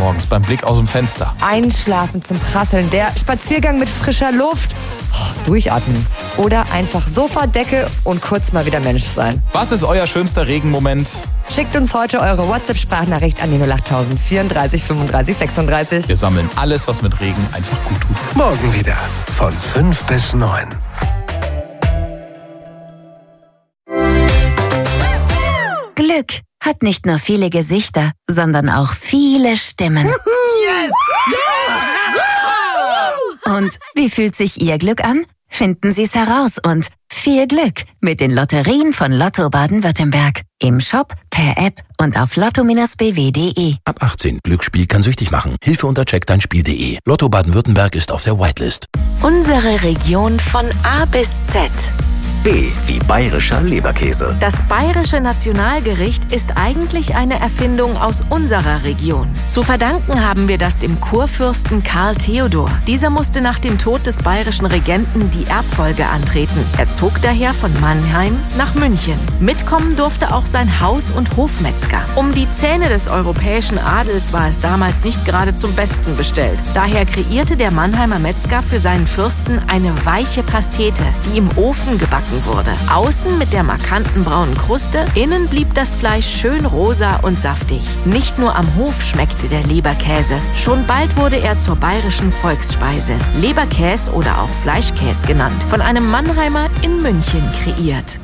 morgens beim Blick aus dem Fenster? Einschlafen zum Prasseln, der Spaziergang mit frischer Luft, durchatmen oder einfach Sofa, Decke und kurz mal wieder Mensch sein. Was ist euer schönster Regenmoment? Schickt uns heute eure WhatsApp-Sprachnachricht an die 08000 34 35 36. Wir sammeln alles, was mit Regen einfach gut tut. Morgen wieder von 5 bis 9. Glück hat nicht nur viele Gesichter, sondern auch viele Stimmen. Yes! Und wie fühlt sich Ihr Glück an? Finden Sie es heraus und viel Glück mit den Lotterien von Lotto Baden-Württemberg. Im Shop, per App und auf lotto-bw.de. Ab 18. Glücksspiel kann süchtig machen. Hilfe unter checkdeinspiel.de. Lotto Baden-Württemberg ist auf der Whitelist. Unsere Region von A bis Z. B wie bayerischer Leberkäse. Das bayerische Nationalgericht ist eigentlich eine Erfindung aus unserer Region. Zu verdanken haben wir das dem Kurfürsten Karl Theodor. Dieser musste nach dem Tod des bayerischen Regenten die Erbfolge antreten. Er zog daher von Mannheim nach München. Mitkommen durfte auch sein Haus- und Hofmetzger. Um die Zähne des europäischen Adels war es damals nicht gerade zum Besten bestellt. Daher kreierte der Mannheimer Metzger für seinen Fürsten eine weiche Pastete, die im Ofen gebacken wurde. Außen mit der markanten braunen Kruste, innen blieb das Fleisch schön rosa und saftig. Nicht nur am Hof schmeckte der Leberkäse, schon bald wurde er zur bayerischen Volksspeise. Leberkäse oder auch Fleischkäse genannt, von einem Mannheimer in München kreiert.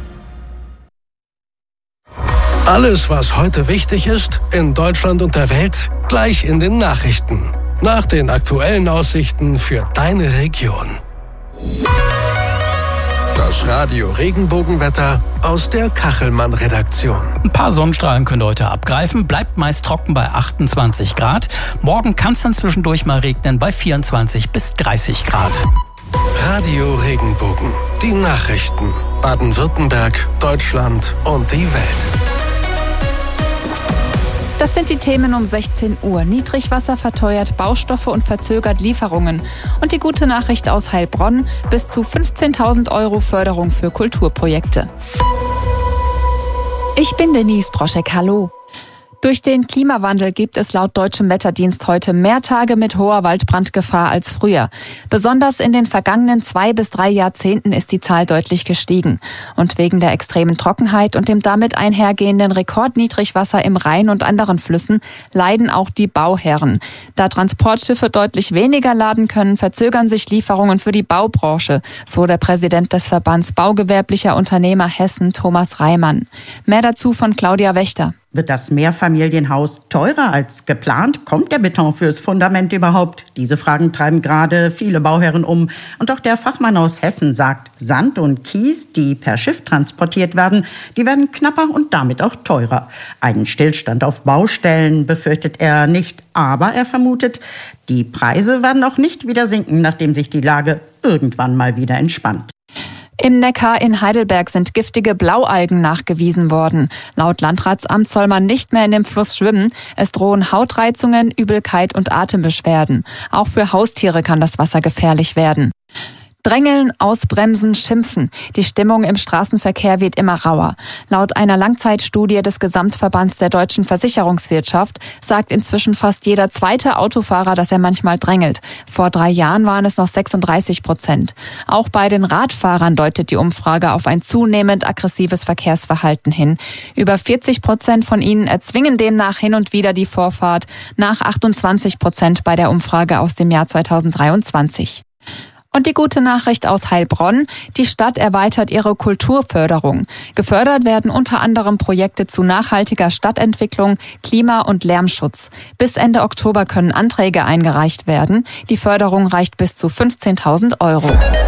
Alles, was heute wichtig ist, in Deutschland und der Welt, gleich in den Nachrichten. Nach den aktuellen Aussichten für deine Region. Das Radio Regenbogenwetter aus der Kachelmann-Redaktion. Ein paar Sonnenstrahlen könnt ihr heute abgreifen. Bleibt meist trocken bei 28 Grad. Morgen kann es dann zwischendurch mal regnen bei 24 bis 30 Grad. Radio Regenbogen. Die Nachrichten. Baden-Württemberg, Deutschland und die Welt. Das sind die Themen um 16 Uhr. Niedrigwasser verteuert Baustoffe und verzögert Lieferungen. Und die gute Nachricht aus Heilbronn: bis zu 15.000 € Förderung für Kulturprojekte. Ich bin Denise Broschek, hallo. Durch den Klimawandel gibt es laut Deutschem Wetterdienst heute mehr Tage mit hoher Waldbrandgefahr als früher. Besonders in den vergangenen 2 bis 3 Jahrzehnten ist die Zahl deutlich gestiegen. Und wegen der extremen Trockenheit und dem damit einhergehenden Rekordniedrigwasser im Rhein und anderen Flüssen leiden auch die Bauherren. Da Transportschiffe deutlich weniger laden können, verzögern sich Lieferungen für die Baubranche, so der Präsident des Verbands Baugewerblicher Unternehmer Hessen, Thomas Reimann. Mehr dazu von Claudia Wächter. Wird das Mehrfamilienhaus teurer als geplant? Kommt der Beton fürs Fundament überhaupt? Diese Fragen treiben gerade viele Bauherren um. Und auch der Fachmann aus Hessen sagt, Sand und Kies, die per Schiff transportiert werden, die werden knapper und damit auch teurer. Einen Stillstand auf Baustellen befürchtet er nicht, aber er vermutet, die Preise werden auch nicht wieder sinken, nachdem sich die Lage irgendwann mal wieder entspannt. Im Neckar in Heidelberg sind giftige Blaualgen nachgewiesen worden. Laut Landratsamt soll man nicht mehr in dem Fluss schwimmen. Es drohen Hautreizungen, Übelkeit und Atembeschwerden. Auch für Haustiere kann das Wasser gefährlich werden. Drängeln, ausbremsen, schimpfen. Die Stimmung im Straßenverkehr wird immer rauer. Laut einer Langzeitstudie des Gesamtverbands der deutschen Versicherungswirtschaft sagt inzwischen fast jeder zweite Autofahrer, dass er manchmal drängelt. Vor 3 Jahren waren es noch 36%. Auch bei den Radfahrern deutet die Umfrage auf ein zunehmend aggressives Verkehrsverhalten hin. Über 40% von ihnen erzwingen demnach hin und wieder die Vorfahrt, nach 28% bei der Umfrage aus dem Jahr 2023. Und die gute Nachricht aus Heilbronn: Die Stadt erweitert ihre Kulturförderung. Gefördert werden unter anderem Projekte zu nachhaltiger Stadtentwicklung, Klima- und Lärmschutz. Bis Ende Oktober können Anträge eingereicht werden. Die Förderung reicht bis zu 15.000 €.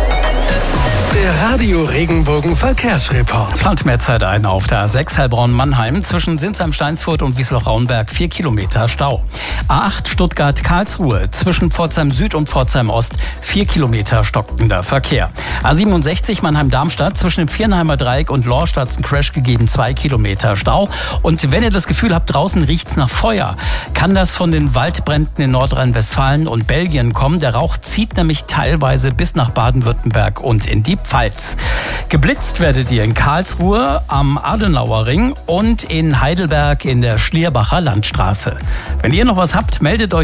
Der Radio Regenbogen Verkehrsreport. Plant mehr Zeit ein auf der A6 Heilbronn-Mannheim zwischen Sinsheim-Steinsfurt und Wiesloch-Raunberg 4 Kilometer Stau. A8 Stuttgart-Karlsruhe zwischen Pforzheim Süd und Pforzheim Ost 4 Kilometer stockender Verkehr. A67 Mannheim-Darmstadt zwischen dem Viernheimer Dreieck und Lorstadt ein Crash gegeben, 2 Kilometer Stau. Und wenn ihr das Gefühl habt, draußen riecht's nach Feuer, kann das von den Waldbränden in Nordrhein-Westfalen und Belgien kommen. Der Rauch zieht nämlich teilweise bis nach Baden-Württemberg und in die Pfalz. Geblitzt werdet ihr in Karlsruhe am Adenauer Ring und in Heidelberg in der Schlierbacher Landstraße. Wenn ihr noch was habt, meldet euch